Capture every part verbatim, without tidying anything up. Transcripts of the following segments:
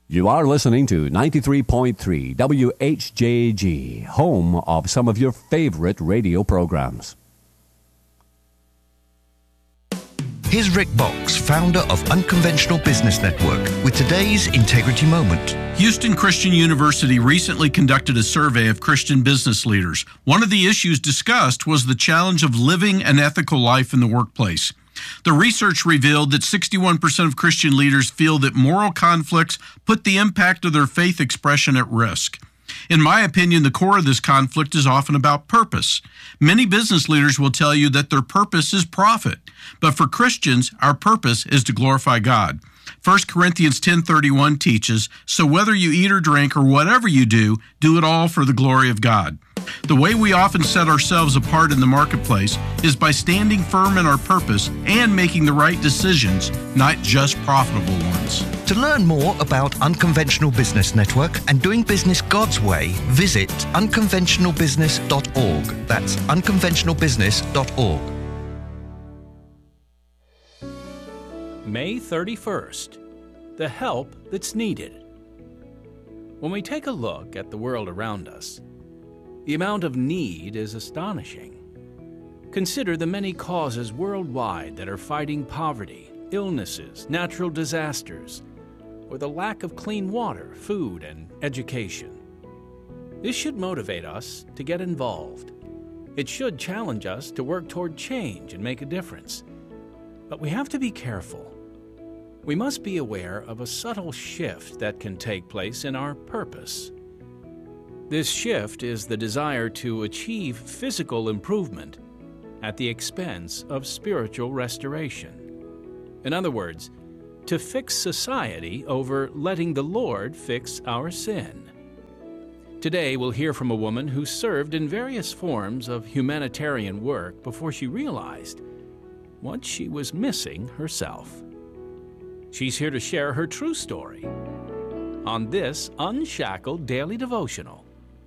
You are listening to ninety-three point three W H J G, home of some of your favorite radio programs. Here's Rick Box, founder of Unconventional Business Network, with today's Integrity Moment. Houston Christian University recently conducted a survey of Christian business leaders. One of the issues discussed was the challenge of living an ethical life in the workplace. The research revealed that sixty-one percent of Christian leaders feel that moral conflicts put the impact of their faith expression at risk. In my opinion, the core of this conflict is often about purpose. Many business leaders will tell you that their purpose is profit, but for Christians, our purpose is to glorify God. First Corinthians ten thirty-one teaches, "So whether you eat or drink or whatever you do, do it all for the glory of God." The way we often set ourselves apart in the marketplace is by standing firm in our purpose and making the right decisions, not just profitable ones. To learn more about Unconventional Business Network and doing business God's way, visit unconventional business dot org. That's unconventional business dot org. May thirty-first, the help that's needed. When we take a look at the world around us, the amount of need is astonishing. Consider the many causes worldwide that are fighting poverty, illnesses, natural disasters, or the lack of clean water, food, and education. This should motivate us to get involved. It should challenge us to work toward change and make a difference. But we have to be careful. We must be aware of a subtle shift that can take place in our purpose. This shift is the desire to achieve physical improvement at the expense of spiritual restoration. In other words, to fix society over letting the Lord fix our sin. Today we'll hear from a woman who served in various forms of humanitarian work before she realized what she was missing herself. She's here to share her true story on this Unshackled Daily Devotional.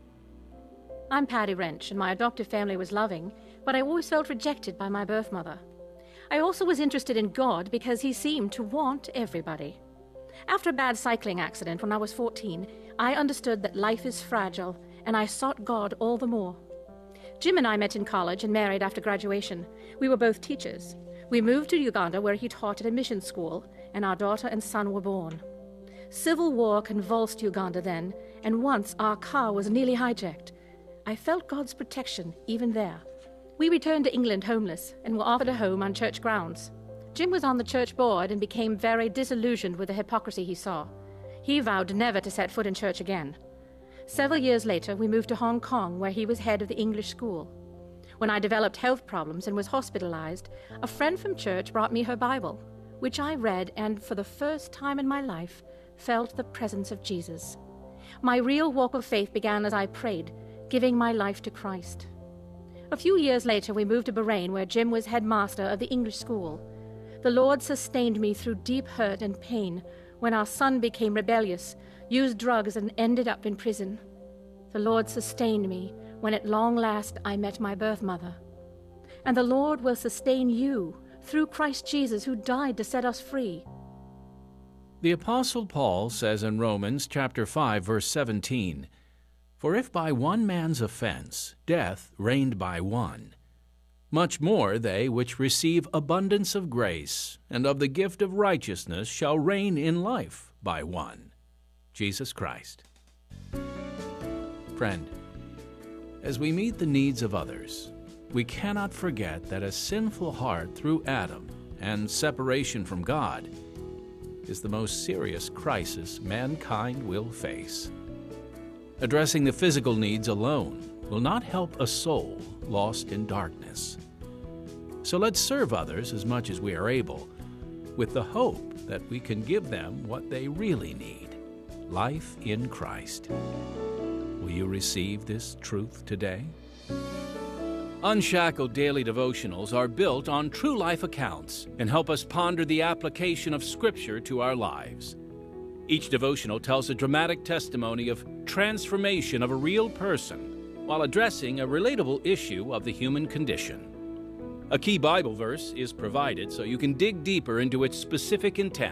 I'm Patty Wrench, and my adoptive family was loving, but I always felt rejected by my birth mother. I also was interested in God because he seemed to want everybody. After a bad cycling accident when I was fourteen, I understood that life is fragile, and I sought God all the more. Jim and I met in college and married after graduation. We were both teachers. We moved to Uganda, where he taught at a mission school, and our daughter and son were born. Civil war convulsed Uganda then, and once our car was nearly hijacked. I felt God's protection even there. We returned to England homeless and were offered a home on church grounds. Jim was on the church board and became very disillusioned with the hypocrisy he saw. He vowed never to set foot in church again. Several years later, we moved to Hong Kong, where he was head of the English school. When I developed health problems and was hospitalized, a friend from church brought me her Bible, which I read and, for the first time in my life, felt the presence of Jesus. My real walk of faith began as I prayed, giving my life to Christ. A few years later, we moved to Bahrain, where Jim was headmaster of the English school. The Lord sustained me through deep hurt and pain when our son became rebellious, used drugs, and ended up in prison. The Lord sustained me when at long last I met my birth mother. And the Lord will sustain you through Christ Jesus, who died to set us free. The Apostle Paul says in Romans chapter five, verse seventeen, "For if by one man's offense death reigned by one, much more they which receive abundance of grace and of the gift of righteousness shall reign in life by one, Jesus Christ." Friend, as we meet the needs of others, we cannot forget that a sinful heart through Adam and separation from God is the most serious crisis mankind will face. Addressing the physical needs alone will not help a soul lost in darkness. So let's serve others as much as we are able, with the hope that we can give them what they really need, life in Christ. Will you receive this truth today? Unshackled Daily Devotionals are built on true life accounts and help us ponder the application of Scripture to our lives. Each devotional tells a dramatic testimony of transformation of a real person while addressing a relatable issue of the human condition. A key Bible verse is provided so you can dig deeper into its specific intent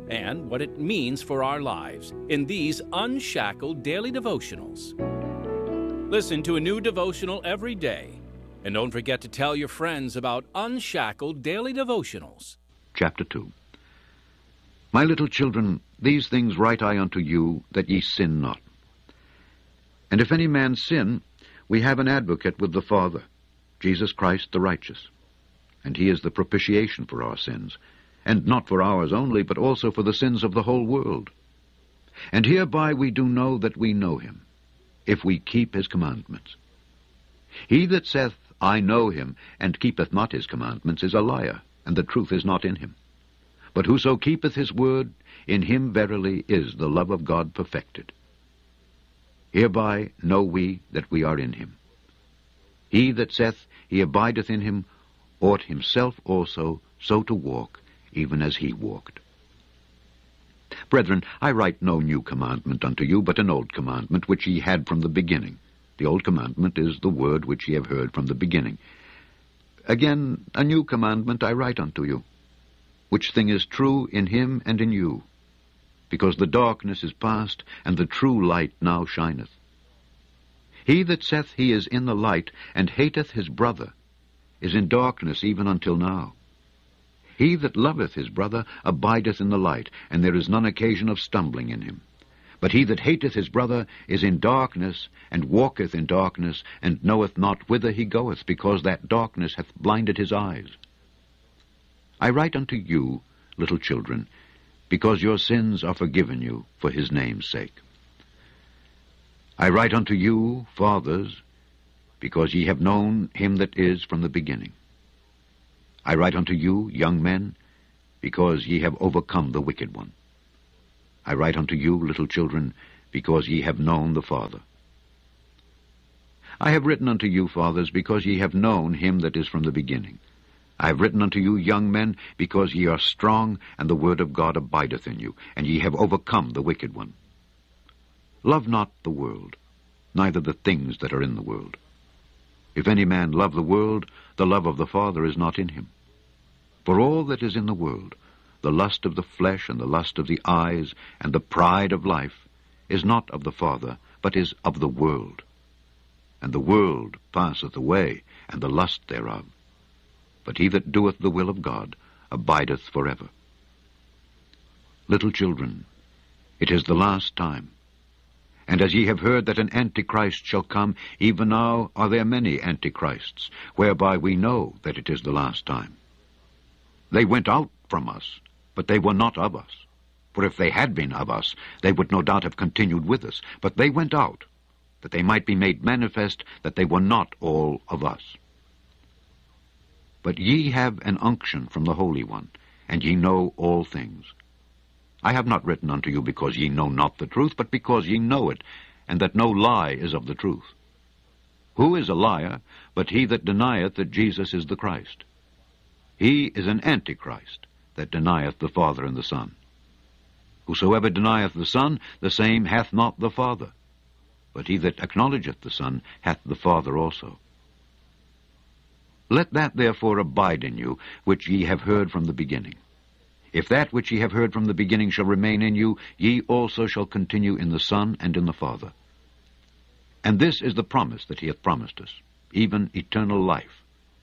and what it means for our lives in these Unshackled Daily Devotionals. Listen to a new devotional every day, and don't forget to tell your friends about Unshackled Daily Devotionals. Chapter two. My little children, these things write I unto you, that ye sin not. And if any man sin, we have an advocate with the Father, Jesus Christ the righteous. And he is the propitiation for our sins, and not for ours only, but also for the sins of the whole world. And hereby we do know that we know him, if we keep his commandments. He that saith, I know him, and keepeth not his commandments, is a liar, and the truth is not in him. But whoso keepeth his word, in him verily is the love of God perfected. Hereby know we that we are in him. He that saith he abideth in him ought himself also so to walk, even as he walked. Brethren, I write no new commandment unto you, but an old commandment which ye had from the beginning. The old commandment is the word which ye have heard from the beginning. Again, a new commandment I write unto you, which thing is true in him and in you, because the darkness is past, and the true light now shineth. He that saith he is in the light, and hateth his brother, is in darkness even until now. He that loveth his brother abideth in the light, and there is none occasion of stumbling in him. But he that hateth his brother is in darkness, and walketh in darkness, and knoweth not whither he goeth, because that darkness hath blinded his eyes. I write unto you, little children, because your sins are forgiven you for his name's sake. I write unto you, fathers, because ye have known him that is from the beginning. I write unto you, young men, because ye have overcome the wicked one. I write unto you, little children, because ye have known the Father. I have written unto you, fathers, because ye have known him that is from the beginning. I have written unto you, young men, because ye are strong, and the word of God abideth in you, and ye have overcome the wicked one. Love not the world, neither the things that are in the world. If any man love the world, the love of the Father is not in him. For all that is in the world, the lust of the flesh, and the lust of the eyes, and the pride of life, is not of the Father, but is of the world. And the world passeth away, and the lust thereof. But he that doeth the will of God abideth forever. Little children, it is the last time. And as ye have heard that an Antichrist shall come, even now are there many Antichrists, whereby we know that it is the last time. They went out from us, but they were not of us. For if they had been of us, they would no doubt have continued with us. But they went out, that they might be made manifest that they were not all of us. But ye have an unction from the Holy One, and ye know all things. I have not written unto you because ye know not the truth, but because ye know it, and that no lie is of the truth. Who is a liar, but he that denieth that Jesus is the Christ? He is an Antichrist, that denieth the Father and the Son. Whosoever denieth the Son, the same hath not the Father. But he that acknowledgeth the Son hath the Father also. Let that therefore abide in you, which ye have heard from the beginning. If that which ye have heard from the beginning shall remain in you, ye also shall continue in the Son and in the Father. And this is the promise that he hath promised us, even eternal life.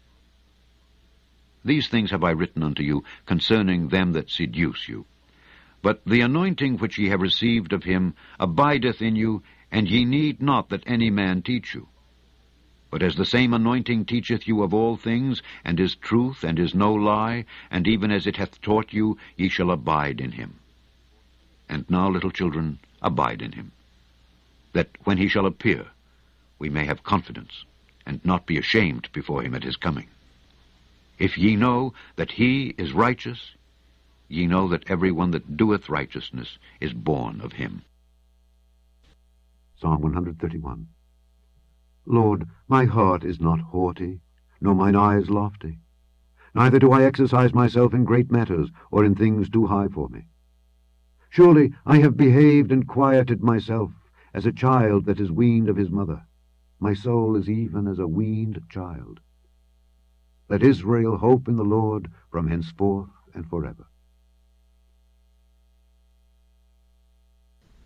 These things have I written unto you concerning them that seduce you. But the anointing which ye have received of him abideth in you, and ye need not that any man teach you. But as the same anointing teacheth you of all things, and is truth, and is no lie, and even as it hath taught you, ye shall abide in him. And now, little children, abide in him, that when he shall appear, we may have confidence, and not be ashamed before him at his coming. If ye know that he is righteous, ye know that every one that doeth righteousness is born of him. Psalm one thirty-one. Lord, my heart is not haughty, nor mine eyes lofty. Neither do I exercise myself in great matters, or in things too high for me. Surely I have behaved and quieted myself, as a child that is weaned of his mother. My soul is even as a weaned child. Let Israel hope in the Lord from henceforth and forever.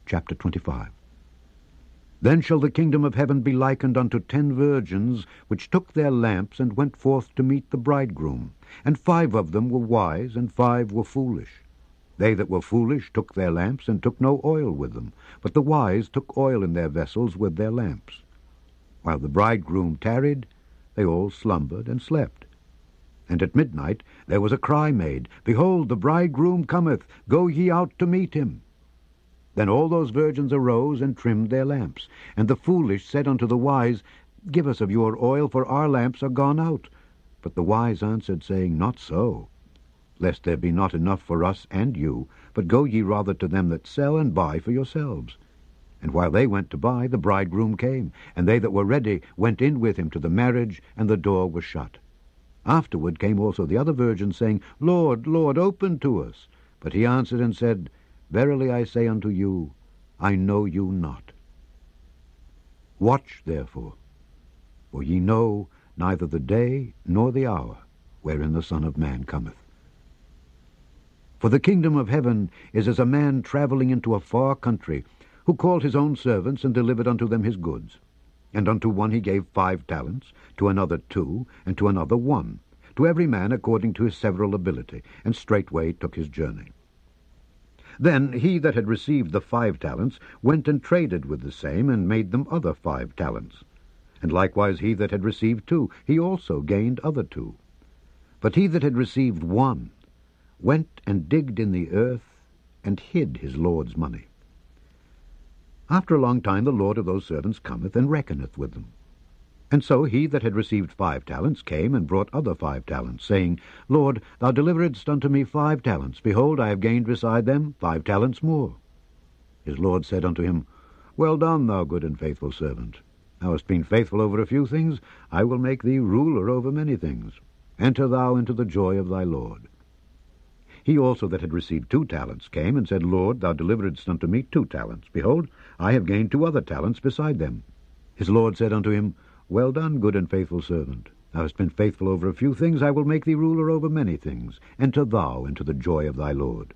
chapter twenty-five. Then shall the kingdom of heaven be likened unto ten virgins, which took their lamps and went forth to meet the bridegroom. And five of them were wise, and five were foolish. They that were foolish took their lamps, and took no oil with them. But the wise took oil in their vessels with their lamps. While the bridegroom tarried, they all slumbered and slept. And at midnight there was a cry made, Behold, the bridegroom cometh, go ye out to meet him. Then all those virgins arose and trimmed their lamps. And the foolish said unto the wise, Give us of your oil, for our lamps are gone out. But the wise answered, saying, Not so, lest there be not enough for us and you, but go ye rather to them that sell, and buy for yourselves. And while they went to buy, the bridegroom came, and they that were ready went in with him to the marriage, and the door was shut. Afterward came also the other virgins, saying, Lord, Lord, open to us. But he answered and said, Verily I say unto you, I know you not. Watch therefore, for ye know neither the day nor the hour wherein the Son of Man cometh. For the kingdom of heaven is as a man travelling into a far country, who called his own servants, and delivered unto them his goods. And unto one he gave five talents, to another two, and to another one, to every man according to his several ability, and straightway took his journey. Then he that had received the five talents went and traded with the same, and made them other five talents. And likewise he that had received two, he also gained other two. But he that had received one went and digged in the earth, and hid his Lord's money. After a long time the Lord of those servants cometh, and reckoneth with them. And so he that had received five talents came and brought other five talents, saying, Lord, thou deliveredst unto me five talents. Behold, I have gained beside them five talents more. His Lord said unto him, Well done, thou good and faithful servant. Thou hast been faithful over a few things, I will make thee ruler over many things. Enter thou into the joy of thy Lord. He also that had received two talents came and said, Lord, thou deliveredst unto me two talents. Behold, I have gained two other talents beside them. His Lord said unto him, Well done, good and faithful servant. Thou hast been faithful over a few things, I will make thee ruler over many things. Enter thou into the joy of thy Lord.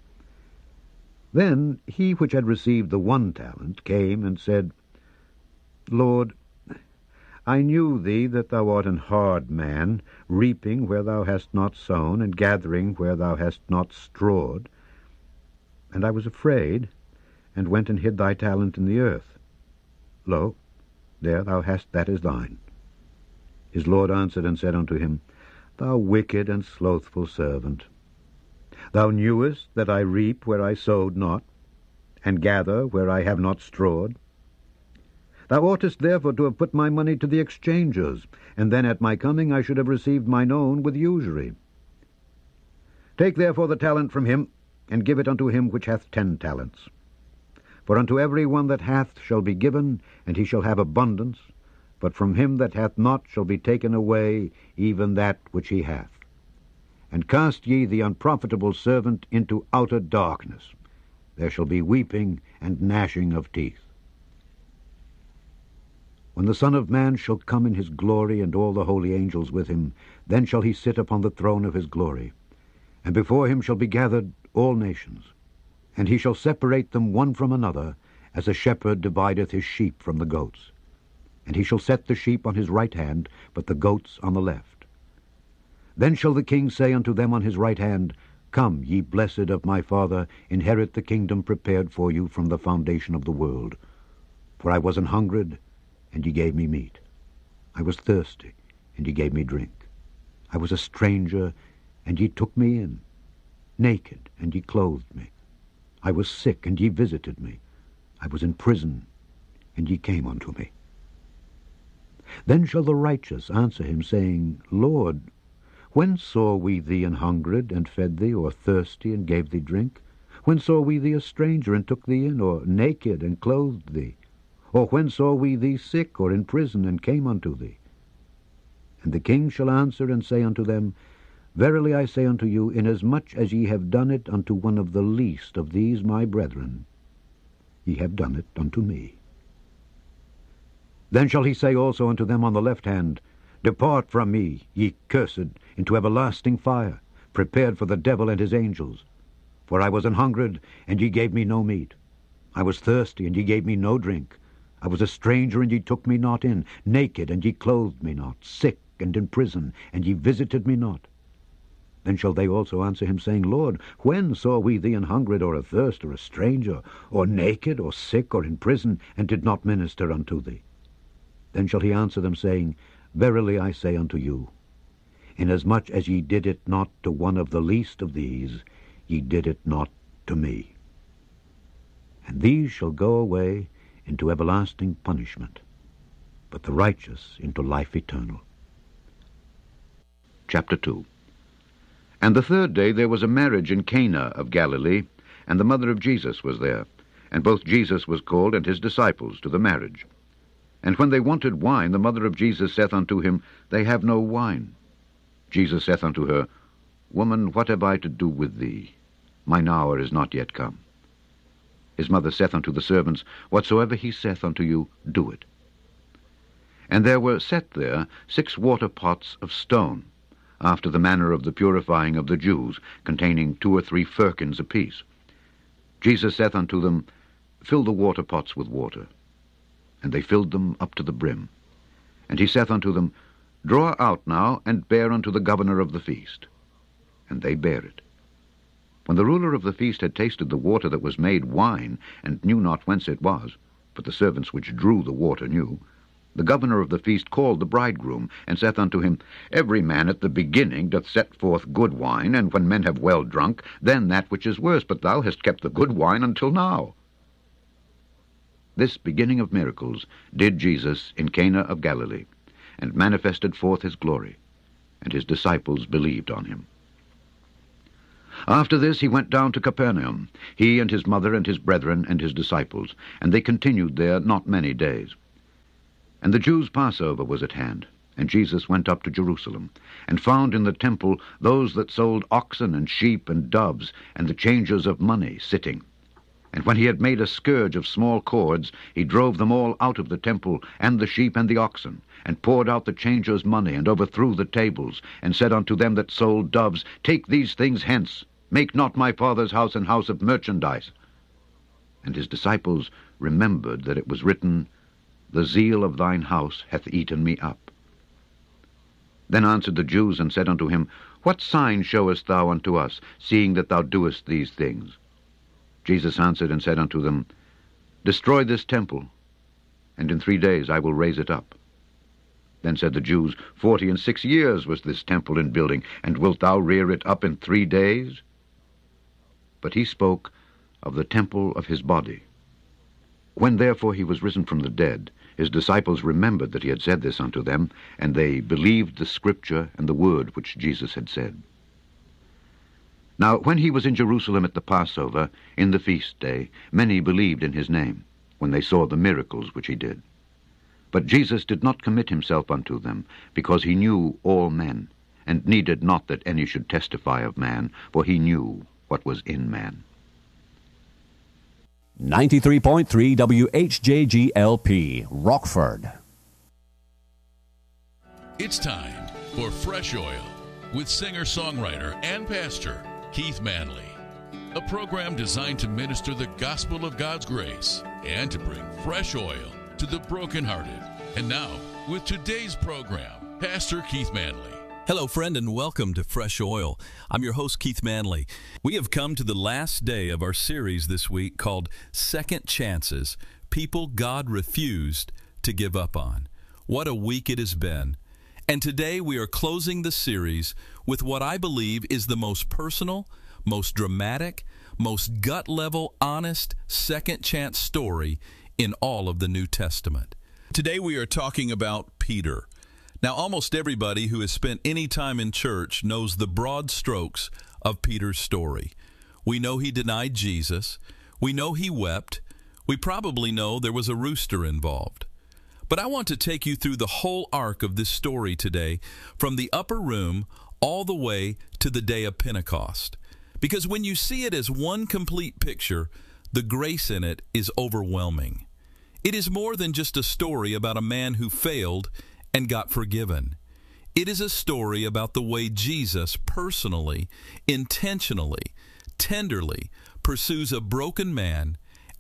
Then he which had received the one talent came and said, Lord, I knew thee that thou art an hard man, reaping where thou hast not sown, and gathering where thou hast not strawed. And I was afraid, and went and hid thy talent in the earth. Lo, there thou hast that is thine. His Lord answered and said unto him, Thou wicked and slothful servant, thou knewest that I reap where I sowed not, and gather where I have not strawed. Thou oughtest therefore to have put my money to the exchangers, and then at my coming I should have received mine own with usury. Take therefore the talent from him, and give it unto him which hath ten talents. For unto every one that hath shall be given, and he shall have abundance, but from him that hath not shall be taken away even that which he hath. And cast ye the unprofitable servant into outer darkness. There shall be weeping and gnashing of teeth. When the Son of Man shall come in his glory, and all the holy angels with him, then shall he sit upon the throne of his glory. And before him shall be gathered all nations. And he shall separate them one from another, as a shepherd divideth his sheep from the goats. And he shall set the sheep on his right hand, but the goats on the left. Then shall the king say unto them on his right hand, Come, ye blessed of my Father, inherit the kingdom prepared for you from the foundation of the world. For I was an hungered, and ye gave me meat. I was thirsty, and ye gave me drink. I was a stranger, and ye took me in. Naked, and ye clothed me. I was sick, and ye visited me. I was in prison, and ye came unto me. Then shall the righteous answer him, saying, Lord, when saw we thee an hungered, and fed thee, or thirsty, and gave thee drink? When saw we thee a stranger, and took thee in, or naked, and clothed thee? Or when saw we thee sick, or in prison, and came unto thee? And the king shall answer and say unto them, Verily I say unto you, inasmuch as ye have done it unto one of the least of these my brethren, ye have done it unto me. Then shall he say also unto them on the left hand, Depart from me, ye cursed, into everlasting fire, prepared for the devil and his angels. For I was an hungered, and ye gave me no meat. I was thirsty, and ye gave me no drink. I was a stranger, and ye took me not in. Naked, and ye clothed me not. Sick, and in prison, and ye visited me not. Then shall they also answer him, saying, Lord, when saw we thee an hungered, or athirst, or a stranger, or naked, or sick, or in prison, and did not minister unto thee? Then shall he answer them, saying, Verily I say unto you, inasmuch as ye did it not to one of the least of these, ye did it not to me. And these shall go away into everlasting punishment, but the righteous into life eternal. Chapter two. And the third day there was a marriage in Cana of Galilee, and the mother of Jesus was there. And both Jesus was called and his disciples to the marriage. And when they wanted wine, the mother of Jesus saith unto him, They have no wine. Jesus saith unto her, Woman, what have I to do with thee? Mine hour is not yet come. His mother saith unto the servants, Whatsoever he saith unto you, do it. And there were set there six water pots of stone, after the manner of the purifying of the Jews, containing two or three firkins apiece. Jesus saith unto them, Fill the water pots with water. And they filled them up to the brim. And he saith unto them, Draw out now, and bear unto the governor of the feast. And they bare it. When the ruler of the feast had tasted the water that was made wine, and knew not whence it was, but the servants which drew the water knew, the governor of the feast called the bridegroom, and saith unto him, Every man at the beginning doth set forth good wine, and when men have well drunk, then that which is worse, but thou hast kept the good wine until now. This beginning of miracles did Jesus in Cana of Galilee, and manifested forth his glory, and his disciples believed on him. After this he went down to Capernaum, he and his mother and his brethren and his disciples, and they continued there not many days. And the Jews' Passover was at hand, and Jesus went up to Jerusalem, and found in the temple those that sold oxen and sheep and doves, and the changers of money sitting. And when he had made a scourge of small cords, he drove them all out of the temple, and the sheep and the oxen, and poured out the changers' money, and overthrew the tables, and said unto them that sold doves, Take these things hence, make not my Father's house an house of merchandise. And his disciples remembered that it was written, The zeal of thine house hath eaten me up. Then answered the Jews, and said unto him, What sign showest thou unto us, seeing that thou doest these things? Jesus answered and said unto them, Destroy this temple, and in three days I will raise it up. Then said the Jews, Forty and six years was this temple in building, and wilt thou rear it up in three days? But he spoke of the temple of his body. When therefore he was risen from the dead, his disciples remembered that he had said this unto them, and they believed the scripture and the word which Jesus had said. Now when he was in Jerusalem at the Passover, in the feast day, many believed in his name, when they saw the miracles which he did. But Jesus did not commit himself unto them, because he knew all men, and needed not that any should testify of man, for he knew what was in man. ninety-three point three W H J G L P, Rockford. It's time for Fresh Oil with singer-songwriter and pastor Keith Manley, a program designed to minister the gospel of God's grace and to bring fresh oil to the brokenhearted. And now, with today's program, Pastor Keith Manley. Hello, friend, and welcome to Fresh Oil. I'm your host, Keith Manley. We have come to the last day of our series this week called Second Chances, People God Refused to Give Up On. What a week it has been. And today we are closing the series with what I believe is the most personal, most dramatic, most gut-level, honest second chance story in all of the New Testament. Today we are talking about Peter. Now, almost everybody who has spent any time in church knows the broad strokes of Peter's story. We know he denied Jesus. We know he wept. We probably know there was a rooster involved. But I want to take you through the whole arc of this story today, from the upper room all the way to the day of Pentecost. Because when you see it as one complete picture, the grace in it is overwhelming. It is more than just a story about a man who failed and got forgiven. It is a story about the way Jesus personally, intentionally, tenderly pursues a broken man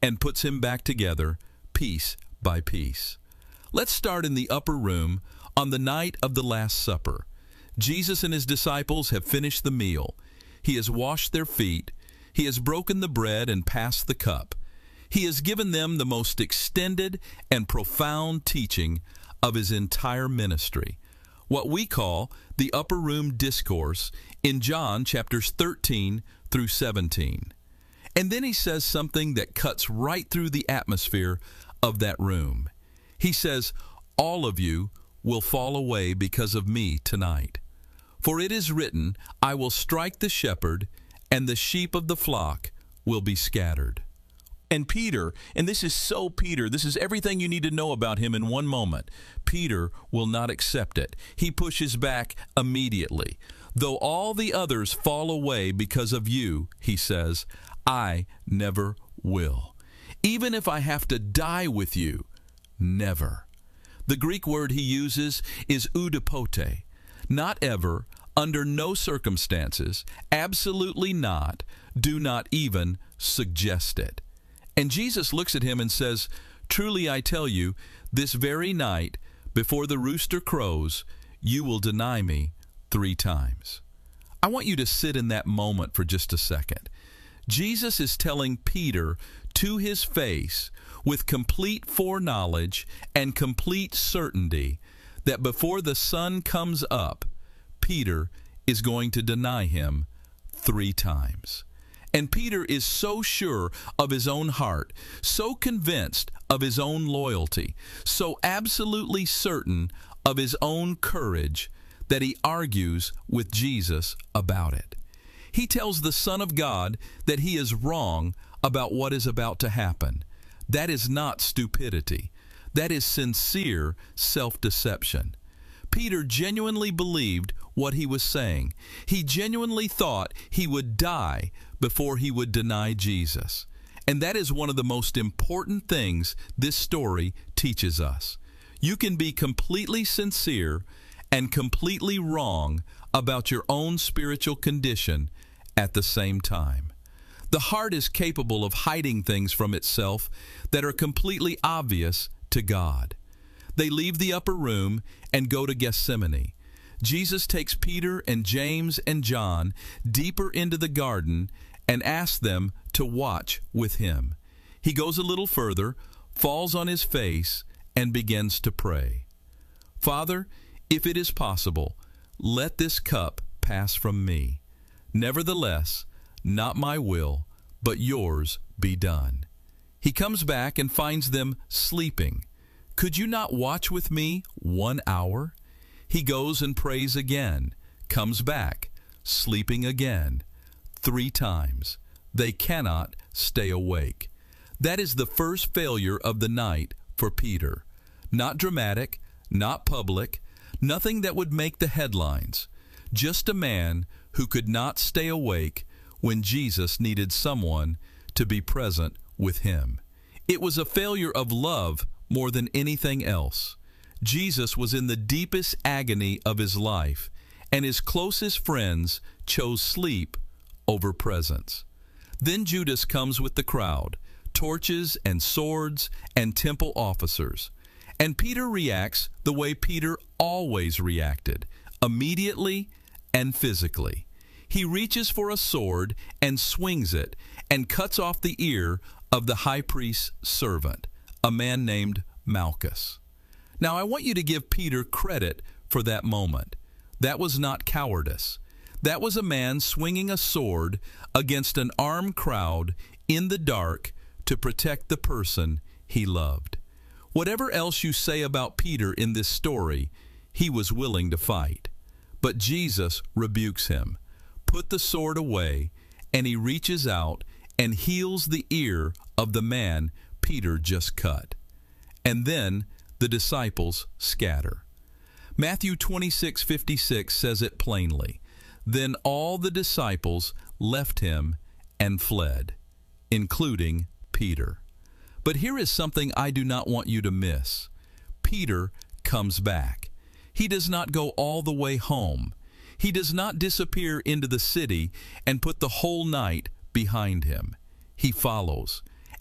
and puts him back together piece by piece. Let's start in the upper room on the night of the Last Supper. Jesus and his disciples have finished the meal. He has washed their feet. He has broken the bread and passed the cup. He has given them the most extended and profound teaching of his entire ministry, what we call the Upper Room Discourse in John chapters thirteen through seventeen. And then he says something that cuts right through the atmosphere of that room. He says, "All of you will fall away because of me tonight. For it is written, I will strike the shepherd, and the sheep of the flock will be scattered." And Peter, and this is so Peter, this is everything you need to know about him in one moment. Peter will not accept it. He pushes back immediately. "Though all the others fall away because of you," he says, "I never will. Even if I have to die with you, never." The Greek word he uses is oudepote. Not ever, under no circumstances, absolutely not, do not even suggest it. And Jesus looks at him and says, "Truly I tell you, this very night, before the rooster crows, you will deny me three times." I want you to sit in that moment for just a second. Jesus is telling Peter to his face, with complete foreknowledge and complete certainty, that before the sun comes up, Peter is going to deny him three times. And Peter is so sure of his own heart, so convinced of his own loyalty, so absolutely certain of his own courage, that he argues with Jesus about it. He tells the Son of God that he is wrong about what is about to happen. That is not stupidity. That is sincere self-deception. Peter genuinely believed what he was saying. He genuinely thought he would die before he would deny Jesus. And that is one of the most important things this story teaches us. You can be completely sincere and completely wrong about your own spiritual condition at the same time. The heart is capable of hiding things from itself that are completely obvious to God. They leave the upper room and go to Gethsemane. Jesus takes Peter and James and John deeper into the garden and asks them to watch with him. He goes a little further, falls on his face, and begins to pray. "Father, if it is possible, let this cup pass from me. Nevertheless, not my will, but yours be done." He comes back and finds them sleeping. "Could you not watch with me one hour?" He goes and prays again, comes back, sleeping again. Three times. They cannot stay awake. That is the first failure of the night for Peter. Not dramatic, not public, nothing that would make the headlines. Just a man who could not stay awake when Jesus needed someone to be present with him. It was a failure of love more than anything else. Jesus was in the deepest agony of his life, and his closest friends chose sleep over presence. Then Judas comes with the crowd, torches and swords and temple officers. And Peter reacts the way Peter always reacted, immediately and physically. He reaches for a sword and swings it and cuts off the ear of the high priest's servant, a man named Malchus. Now, I want you to give Peter credit for that moment. That was not cowardice. That was a man swinging a sword against an armed crowd in the dark to protect the person he loved. Whatever else you say about Peter in this story, he was willing to fight. But Jesus rebukes him. Put the sword away, and he reaches out and heals the ear of the man Peter just cut. And then the disciples scatter. Matthew twenty-six fifty-six says it plainly. Then all the disciples left him and fled, including Peter. But here is something I do not want you to miss. Peter comes back. He does not go all the way home. He does not disappear into the city and put the whole night behind him. He follows.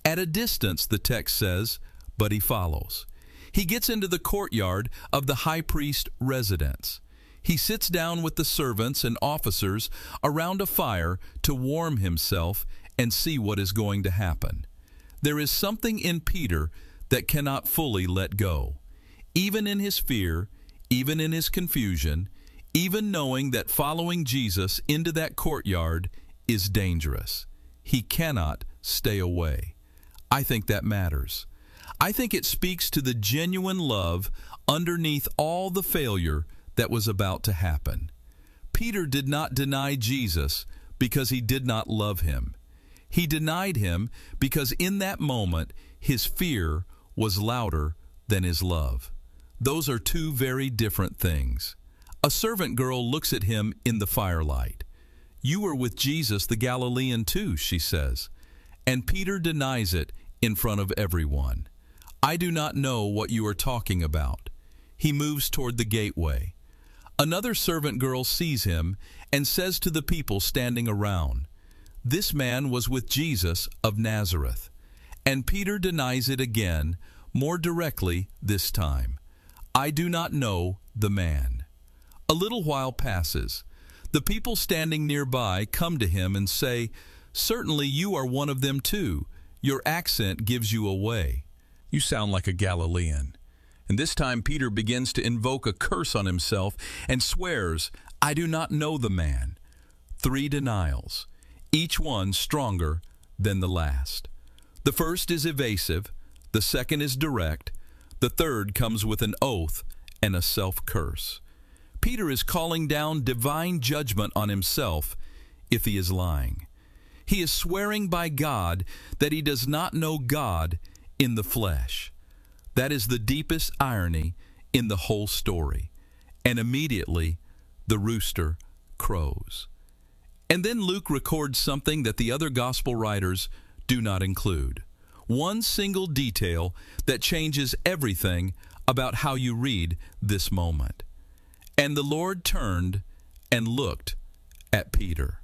At a distance, the text says, but he follows. He gets into the courtyard of the high priest's residence. He sits down with the servants and officers around a fire to warm himself and see what is going to happen. There is something in Peter that cannot fully let go. Even in his fear, even in his confusion, even knowing that following Jesus into that courtyard is dangerous, he cannot stay away. I think that matters. I think it speaks to the genuine love underneath all the failure that was about to happen. Peter did not deny Jesus because he did not love him. He denied him because in that moment his fear was louder than his love. Those are two very different things. A servant girl looks at him in the firelight. "You were with Jesus the Galilean too," she says. And Peter denies it in front of everyone. "I do not know what you are talking about." He moves toward the gateway. Another servant girl sees him and says to the people standing around, "This man was with Jesus of Nazareth." And Peter denies it again, more directly this time. "I do not know the man." A little while passes. The people standing nearby come to him and say, "Certainly you are one of them too. Your accent gives you away. You sound like a Galilean." And this time Peter begins to invoke a curse on himself and swears, "I do not know the man." Three denials, each one stronger than the last. The first is evasive, the second is direct, the third comes with an oath and a self-curse. Peter is calling down divine judgment on himself if he is lying. He is swearing by God that he does not know God in the flesh. That is the deepest irony in the whole story. And immediately the rooster crows. And then Luke records something that the other gospel writers do not include. One single detail that changes everything about how you read this moment. "And the Lord turned and looked at Peter."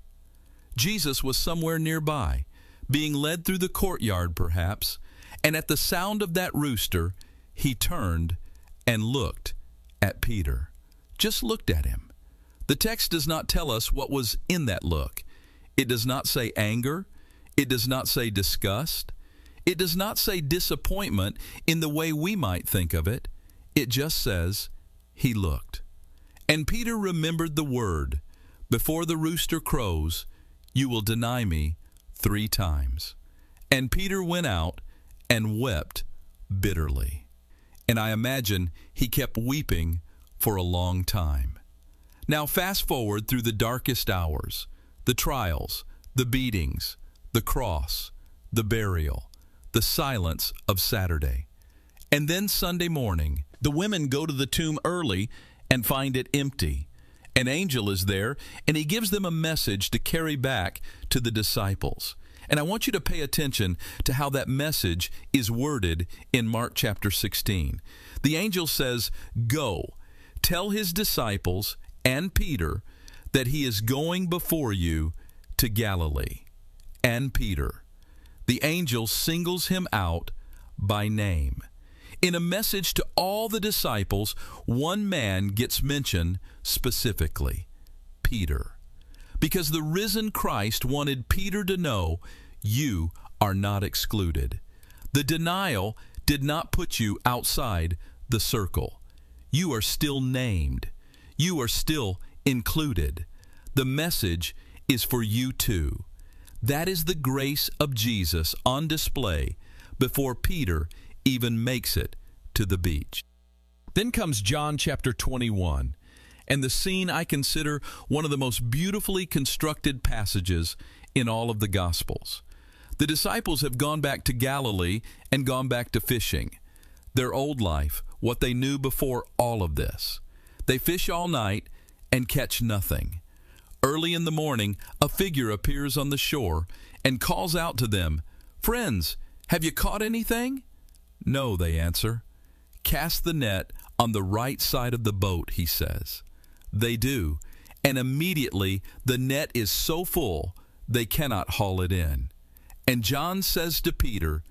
Jesus was somewhere nearby, being led through the courtyard perhaps, and at the sound of that rooster, he turned and looked at Peter. Just looked at him. The text does not tell us what was in that look. It does not say anger. It does not say disgust. It does not say disappointment in the way we might think of it. It just says, he looked. And Peter remembered the word, "Before the rooster crows, you will deny me three times." And Peter went out and wept bitterly. And I imagine he kept weeping for a long time. Now fast forward through the darkest hours, the trials, the beatings, the cross, the burial, the silence of Saturday. And then Sunday morning, the women go to the tomb early and find it empty. An angel is there, and he gives them a message to carry back to the disciples. And I want you to pay attention to how that message is worded in Mark chapter sixteen. The angel says, "Go, tell his disciples and Peter that he is going before you to Galilee." And Peter. The angel singles him out by name. In a message to all the disciples, one man gets mentioned specifically, Peter. Because the risen Christ wanted Peter to know, you are not excluded. The denial did not put you outside the circle. You are still named. You are still included. The message is for you too. That is the grace of Jesus on display before Peter even makes it to the beach. Then comes John chapter twenty-one, and the scene I consider one of the most beautifully constructed passages in all of the Gospels. The disciples have gone back to Galilee and gone back to fishing. Their old life, what they knew before all of this. They fish all night and catch nothing. Early in the morning, a figure appears on the shore and calls out to them, "Friends, have you caught anything?" "No," they answer. "Cast the net on the right side of the boat," he says. They do, and immediately the net is so full they cannot haul it in. And John says to Peter,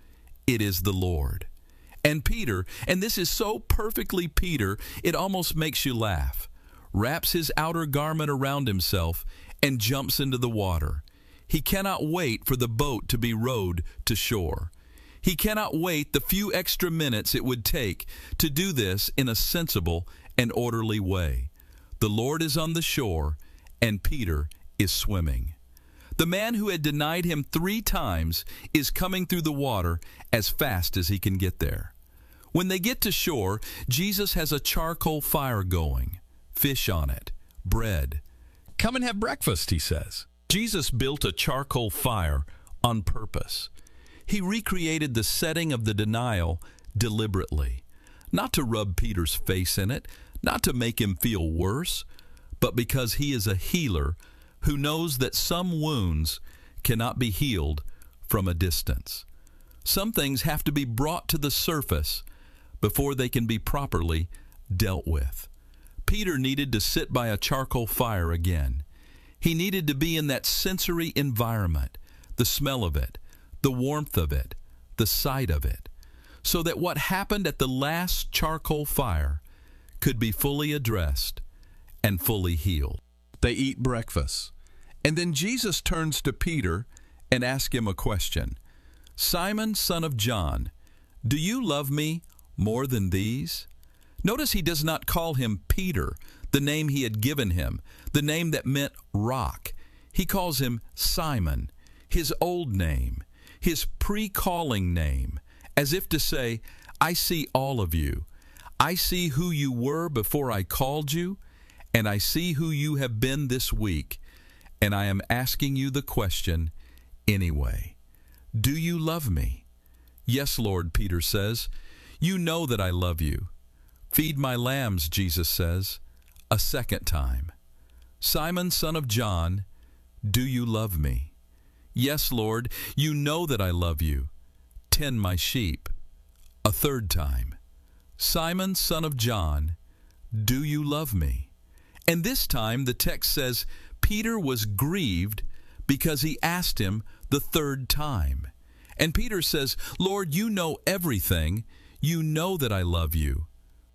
It is the Lord. And Peter, and this is so perfectly Peter, it almost makes you laugh, wraps his outer garment around himself and jumps into the water. He cannot wait for the boat to be rowed to shore. He cannot wait the few extra minutes it would take to do this in a sensible and orderly way. The Lord is on the shore, and Peter is swimming. The man who had denied him three times is coming through the water as fast as he can get there. When they get to shore, Jesus has a charcoal fire going, fish on it, bread. "Come and have breakfast," he says. Jesus built a charcoal fire on purpose. He recreated the setting of the denial deliberately, not to rub Peter's face in it, not to make him feel worse, but because he is a healer who knows that some wounds cannot be healed from a distance. Some things have to be brought to the surface before they can be properly dealt with. Peter needed to sit by a charcoal fire again. He needed to be in that sensory environment, the smell of it, the warmth of it, the sight of it, so that what happened at the last charcoal fire could be fully addressed and fully healed. They eat breakfast, and then Jesus turns to Peter and asks him a question. "Simon, son of John, do you love me more than these?" Notice he does not call him Peter, the name he had given him, the name that meant rock. He calls him Simon, his old name, his pre-calling name, as if to say, "I see all of you. I see who you were before I called you, and I see who you have been this week, and I am asking you the question anyway. Do you love me?" "Yes, Lord," Peter says. "You know that I love you." "Feed my lambs," Jesus says, a second time. "Simon, son of John, do you love me?" "Yes, Lord, you know that I love you. Tend my sheep," a third time. "Simon, son of John, do you love me?" And this time the text says Peter was grieved because he asked him the third time. And Peter says, "Lord, you know everything. You know that I love you.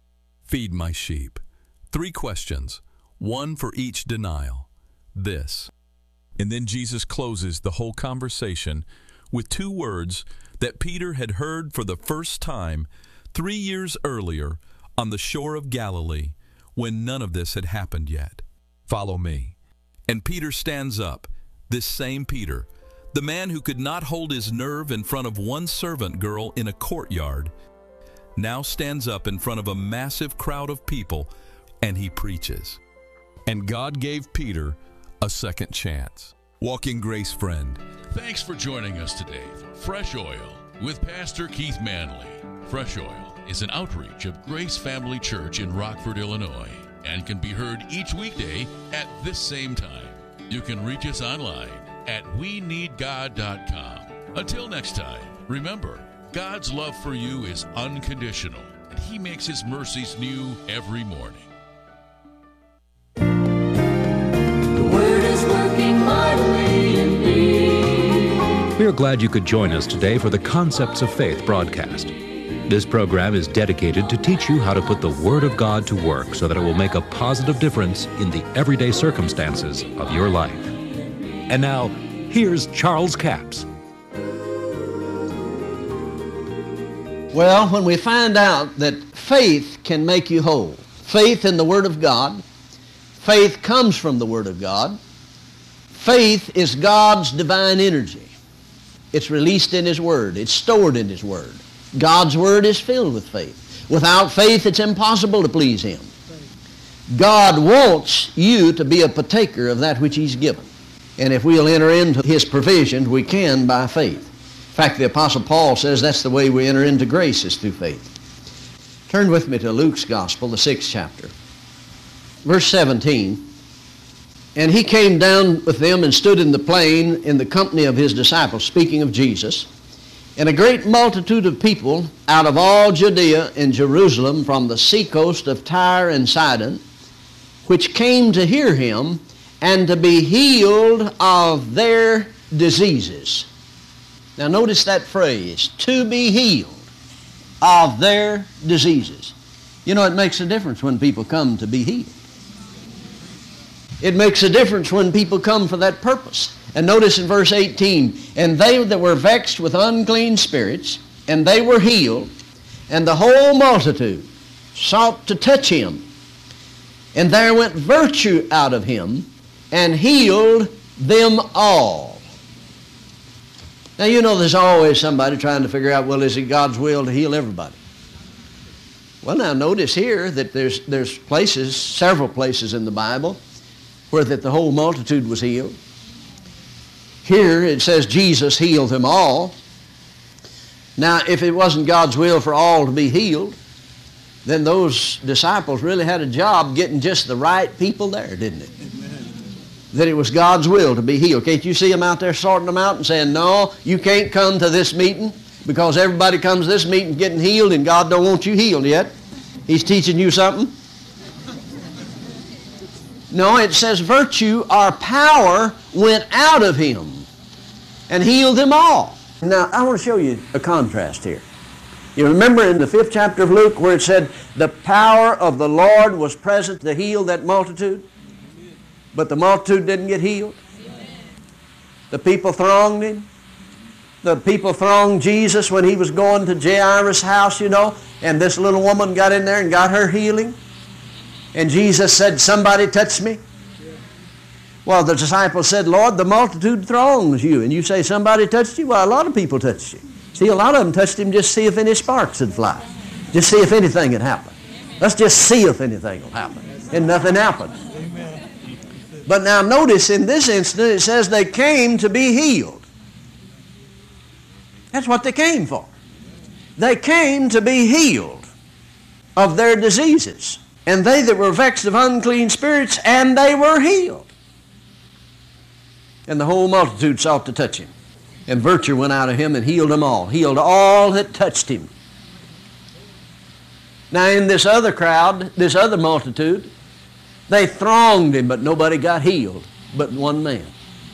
Feed my sheep." Three questions, one for each denial. This. And then Jesus closes the whole conversation with two words that Peter had heard for the first time three years earlier on the shore of Galilee when none of this had happened yet. "Follow me." And Peter stands up, this same Peter, the man who could not hold his nerve in front of one servant girl in a courtyard, now stands up in front of a massive crowd of people and he preaches. And God gave Peter a second chance. Walking Grace friend, Thanks for joining us today for Fresh Oil with Pastor Keith Manley. Fresh Oil is an outreach of Grace Family Church in Rockford, Illinois, and can be heard each weekday at this same time. You can reach us online at we need god dot com. Until next time, remember, God's love for you is unconditional, and He makes His mercies new every morning. The Word is working mightily in me. We are glad you could join us today for the Concepts of Faith broadcast. This program is dedicated to teach you how to put the Word of God to work so that it will make a positive difference in the everyday circumstances of your life. And now, here's Charles Capps. Well, when we find out that faith can make you whole, faith in the Word of God, faith comes from the Word of God, faith is God's divine energy. It's released in His Word. It's stored in His Word. God's Word is filled with faith. Without faith, it's impossible to please Him. God wants you to be a partaker of that which He's given. And if we'll enter into His provision, we can by faith. In fact, the Apostle Paul says that's the way we enter into grace, is through faith. Turn with me to Luke's Gospel, the sixth chapter. Verse seventeen. And he came down with them and stood in the plain in the company of his disciples, speaking of Jesus. And a great multitude of people out of all Judea and Jerusalem, from the seacoast of Tyre and Sidon, which came to hear him and to be healed of their diseases. Now notice that phrase, to be healed of their diseases. You know, it makes a difference when people come to be healed. It makes a difference when people come for that purpose. And notice in verse eighteen, and they that were vexed with unclean spirits, and they were healed, and the whole multitude sought to touch him. And there went virtue out of him, and healed them all. Now you know there's always somebody trying to figure out, well, is it God's will to heal everybody? Well, now notice here that there's, there's places, several places in the Bible, where that the whole multitude was healed. Here it says Jesus healed them all. Now, if it wasn't God's will for all to be healed, then those disciples really had a job getting just the right people there, didn't it? Amen. That it was God's will to be healed. Can't you see them out there sorting them out and saying, no, you can't come to this meeting because everybody comes to this meeting getting healed and God don't want you healed yet. He's teaching you something. No, it says virtue or power went out of him and healed them all. Now, I want to show you a contrast here. You remember in the fifth chapter of Luke where it said the power of the Lord was present to heal that multitude, but the multitude didn't get healed? The people thronged him. The people thronged Jesus when he was going to Jairus' house, you know, and this little woman got in there and got her healing. And Jesus said, somebody touched me. Well, the disciples said, Lord, the multitude throngs you. And you say, somebody touched you? Well, a lot of people touched you. See, a lot of them touched him just to see if any sparks would fly. Just see if anything had happened. Let's just see if anything will happen. And nothing happened. But now notice in this instance, it says they came to be healed. That's what they came for. They came to be healed of their diseases. And they that were vexed of unclean spirits, and they were healed. And the whole multitude sought to touch him. And virtue went out of him and healed them all. Healed all that touched him. Now in this other crowd, this other multitude, they thronged him, but nobody got healed but one man.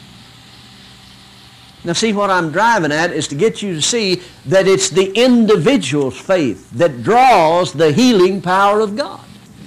Now see, what I'm driving at is to get you to see that it's the individual's faith that draws the healing power of God.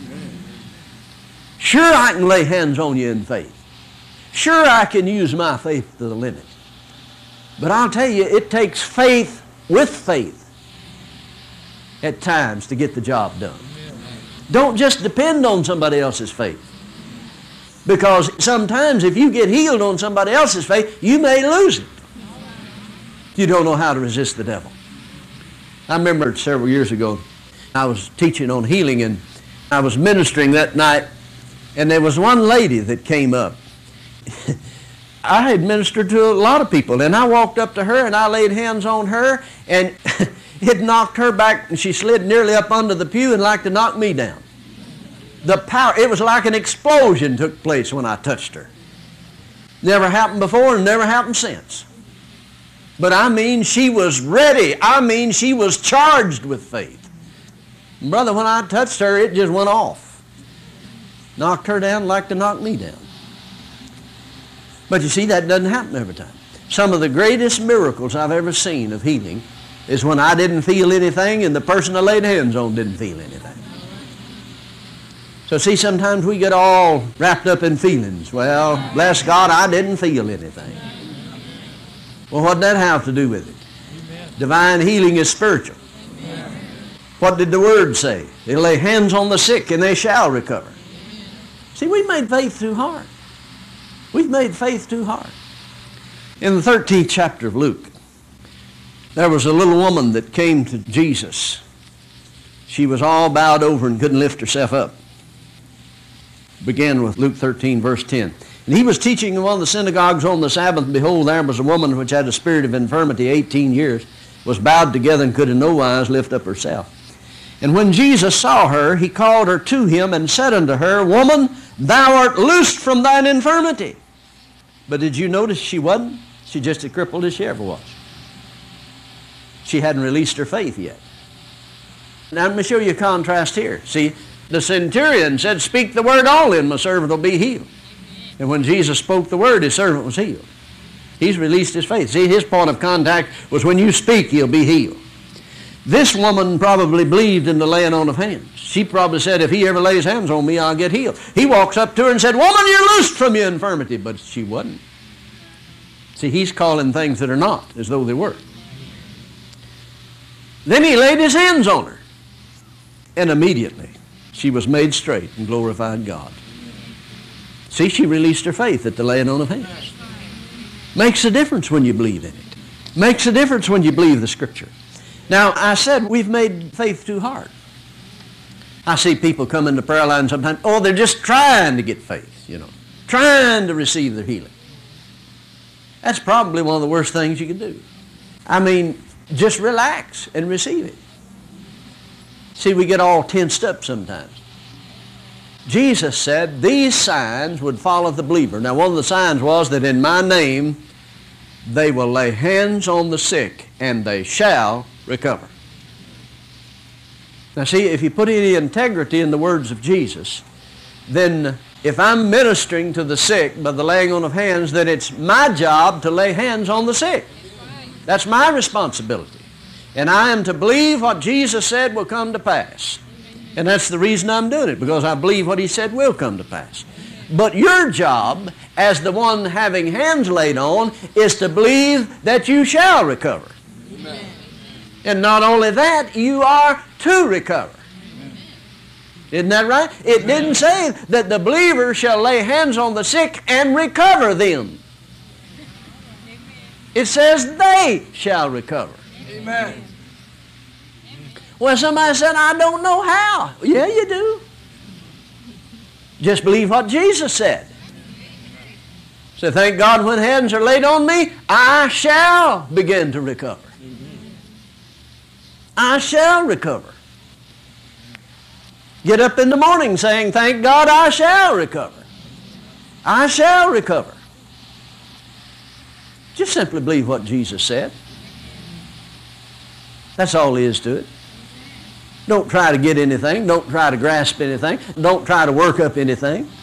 Sure, I can lay hands on you in faith. Sure, I can use my faith to the limit. But I'll tell you, it takes faith with faith at times to get the job done. Don't just depend on somebody else's faith. Because sometimes if you get healed on somebody else's faith, you may lose it. You don't know how to resist the devil. I remember several years ago, I was teaching on healing, and I was ministering that night, and there was one lady that came up. I had ministered to a lot of people, and I walked up to her and I laid hands on her, and it knocked her back, and she slid nearly up under the pew and like to knock me down. The power, it was like an explosion took place when I touched her. Never happened before and never happened since. But I mean, she was ready. I mean, she was charged with faith. And brother, when I touched her, it just went off. Knocked her down like to knock me down. But you see, that doesn't happen every time. Some of the greatest miracles I've ever seen of healing is when I didn't feel anything and the person I laid hands on didn't feel anything. So see, sometimes we get all wrapped up in feelings. Well, bless God, I didn't feel anything. Well, what did that have to do with it? Divine healing is spiritual. What did the Word say? They lay hands on the sick and they shall recover. See, we've made faith too hard. We've made faith too hard. In the thirteenth chapter of Luke, there was a little woman that came to Jesus. She was all bowed over and couldn't lift herself up. Began with Luke thirteen, verse ten. And he was teaching in one of the synagogues on the Sabbath, and behold, there was a woman which had a spirit of infirmity eighteen years, was bowed together and could in no wise lift up herself. And when Jesus saw her, he called her to him and said unto her, Woman, thou art loosed from thine infirmity. But did you notice she wasn't? She just as crippled as she ever was. She hadn't released her faith yet. Now let me show you a contrast here. See, the centurion said, Speak the word only, and my servant will be healed. And when Jesus spoke the word, his servant was healed. He's released his faith. See, his point of contact was when you speak, you'll be healed. This woman probably believed in the laying on of hands. She probably said, if he ever lays hands on me, I'll get healed. He walks up to her and said, woman, you're loosed from your infirmity. But she wasn't. See, he's calling things that are not as though they were. Then he laid his hands on her. And immediately she was made straight and glorified God. See, she released her faith at the laying on of hands. Makes a difference when you believe in it. Makes a difference when you believe the Scripture. Now, I said we've made faith too hard. I see people come into prayer line sometimes, oh, they're just trying to get faith, you know, trying to receive their healing. That's probably one of the worst things you can do. I mean, just relax and receive it. See, we get all tensed up sometimes. Jesus said these signs would follow the believer. Now, one of the signs was that in my name they will lay hands on the sick and they shall recover. Now see, if you put any integrity in the words of Jesus, then if I'm ministering to the sick by the laying on of hands, then it's my job to lay hands on the sick. That's my responsibility. And I am to believe what Jesus said will come to pass. And that's the reason I'm doing it, because I believe what he said will come to pass. But your job, as the one having hands laid on, is to believe that you shall recover. Amen. And not only that, you are to recover. Amen. Isn't that right? It Amen. Didn't say that the believer shall lay hands on the sick and recover them. It says they shall recover. Amen. Well, somebody said, I don't know how. Yeah, you do. Just believe what Jesus said. So thank God when hands are laid on me, I shall begin to recover. I shall recover. Get up in the morning saying, thank God I shall recover. I shall recover. Just simply believe what Jesus said. That's all there is to it. Don't try to get anything. Don't try to grasp anything. Don't try to work up anything.